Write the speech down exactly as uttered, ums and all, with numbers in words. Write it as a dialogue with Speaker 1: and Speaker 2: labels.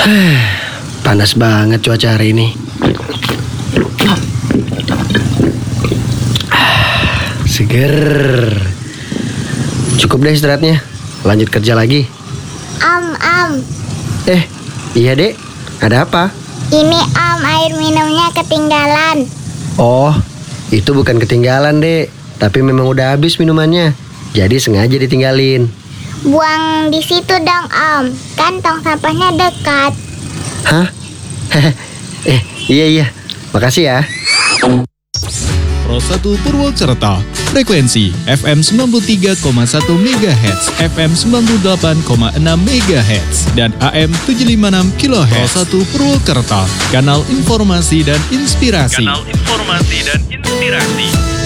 Speaker 1: Panas banget cuaca hari ini. Seger. Cukup deh istirahatnya. Lanjut kerja lagi.
Speaker 2: Am, am.
Speaker 1: Eh, iya dek. Ada apa?
Speaker 2: Ini am, air minumnya ketinggalan.
Speaker 1: Oh, itu bukan ketinggalan dek. Tapi memang udah habis minumannya. Jadi sengaja ditinggalin.
Speaker 2: Buang di situ dong, Om. Kan tong sampahnya dekat.
Speaker 1: Hah? eh, iya iya. Makasih ya.
Speaker 3: Pro satu Purwokerto, frekuensi F M sembilan puluh tiga koma satu megahertz, F M sembilan puluh delapan koma enam megahertz, dan A M tujuh ratus lima puluh enam kilohertz. Pro satu Purwokerto, kanal informasi dan inspirasi.
Speaker 4: Kanal informasi dan inspirasi.